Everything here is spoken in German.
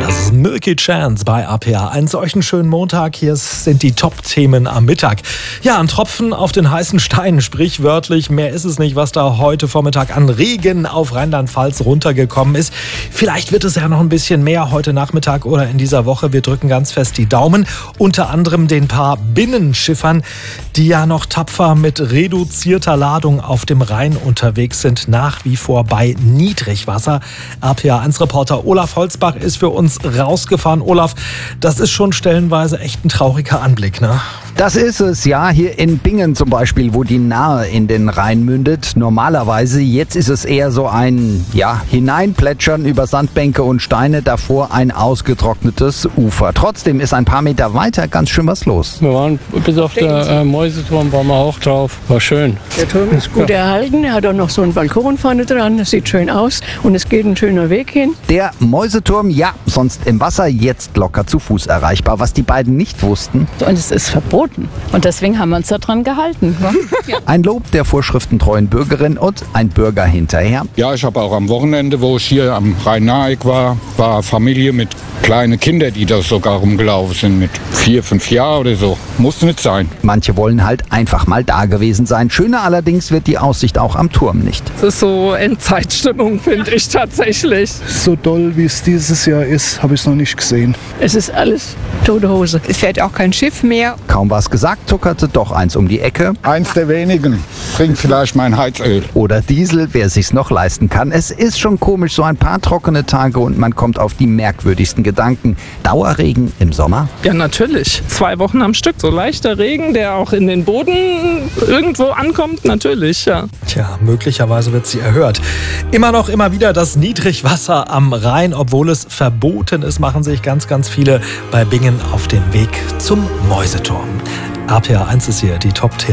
Das ist Milky Chance bei APA. Einen solchen schönen Montag. Hier sind die Top-Themen am Mittag. Ja, ein Tropfen auf den heißen Stein, sprichwörtlich. Mehr ist es nicht, was da heute Vormittag an Regen auf Rheinland-Pfalz runtergekommen ist. Vielleicht wird es ja noch ein bisschen mehr heute Nachmittag oder in dieser Woche. Wir drücken ganz fest die Daumen. Unter anderem den paar Binnenschiffern, die ja noch tapfer mit reduzierter Ladung auf dem Rhein unterwegs sind. Nach wie vor bei Niedrigwasser. APA1-Reporter Olaf Holzbach ist für uns rausgefahren. Olaf, das ist schon stellenweise echt ein trauriger Anblick, ne? Das ist es, ja. Hier in Bingen zum Beispiel, wo die Nahe in den Rhein mündet. Normalerweise, jetzt ist es eher so ein, Hineinplätschern über Sandbänke und Steine, davor ein ausgetrocknetes Ufer. Trotzdem ist ein paar Meter weiter ganz schön was los. Wir waren bis auf der Mäuseturm, waren wir auch drauf. War schön. Der Turm ist gut erhalten, er hat auch noch so einen Balkon vorne dran, das sieht schön aus und es geht ein schöner Weg hin. Der Mäuseturm, sonst im Wasser, jetzt locker zu Fuß erreichbar. Was die beiden nicht wussten. Und es ist verboten. Und deswegen haben wir uns daran gehalten. Ja. Ein Lob der vorschriftentreuen Bürgerin und ein Bürger hinterher. Ja, ich habe auch am Wochenende, wo ich hier am Rhein-Naheck war Familie mit kleinen Kindern, die da sogar rumgelaufen sind, mit 4, 5 Jahren oder so. Muss nicht sein. Manche wollen halt einfach mal da gewesen sein. Schöner allerdings wird die Aussicht auch am Turm nicht. Das ist so Endzeitstimmung, finde ich tatsächlich. So doll, wie es dieses Jahr ist, habe ich es noch nicht gesehen. Es ist alles tote Hose. Es fährt auch kein Schiff mehr. Kaum was gesagt, tuckerte doch eins um die Ecke. Eins der wenigen. Trinkt vielleicht mein Heizöl. Oder Diesel, wer sich's noch leisten kann. Es ist schon komisch, so ein paar trockene Tage und man kommt auf die merkwürdigsten Gedanken. Dauerregen im Sommer? Ja, natürlich. 2 Wochen am Stück. So leichter Regen, der auch in den Boden irgendwo ankommt, natürlich, ja. Tja, möglicherweise wird sie erhört. Immer wieder das Niedrigwasser am Rhein, obwohl es verboten ist, machen sich ganz viele bei Bingen auf den Weg zum Mäuseturm. APA1 ist hier die Top-Themen.